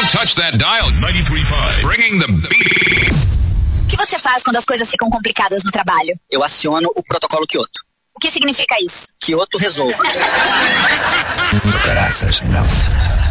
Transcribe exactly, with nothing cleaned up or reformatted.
Don't touch that dial. ninety-three point five. Bringing the beat. O que você faz quando as coisas ficam complicadas no trabalho? Eu aciono o protocolo Kyoto. O que significa isso? Kyoto resolve. Caraças, não.